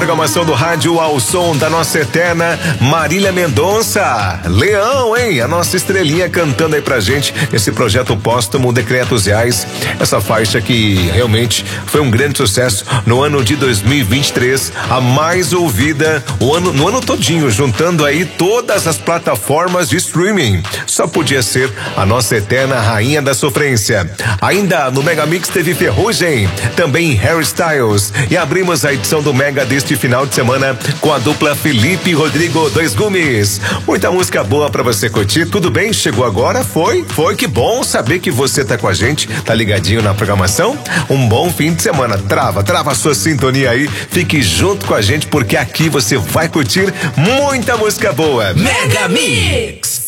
programação do rádio ao som da nossa eterna Marília Mendonça. Leão, hein? A nossa estrelinha cantando aí pra gente esse projeto póstumo Decretos Reais. Essa faixa que realmente foi um grande sucesso no ano de 2023, a mais ouvida no ano todinho, juntando aí todas as plataformas de streaming. Só podia ser a nossa eterna rainha da sofrência. Ainda no Megamix teve Ferrugem, também Harry Styles, e abrimos a edição do Mega deste final de semana com a dupla Felipe e Rodrigo Dois Gumes. Muita música boa pra você curtir. Tudo bem? Chegou agora? Foi, que bom saber que você tá com a gente, tá ligadinho na programação. Um bom fim de semana. Trava a sua sintonia aí, fique junto com a gente porque aqui você vai curtir muita música boa. Mega Mix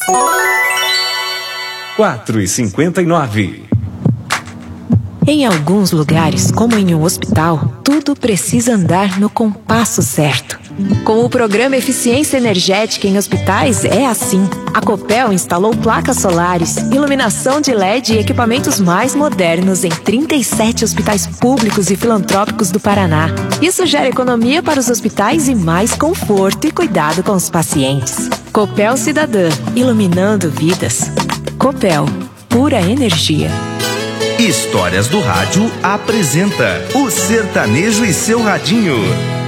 4h59. Em alguns lugares, como em um hospital, tudo precisa andar no compasso certo. Com o programa Eficiência Energética em Hospitais é assim. A Copel instalou placas solares, iluminação de LED e equipamentos mais modernos em 37 hospitais públicos e filantrópicos do Paraná. Isso gera economia para os hospitais e mais conforto e cuidado com os pacientes. Copel Cidadã, iluminando vidas. Copel, pura energia. Histórias do Rádio apresenta O Sertanejo e seu Radinho.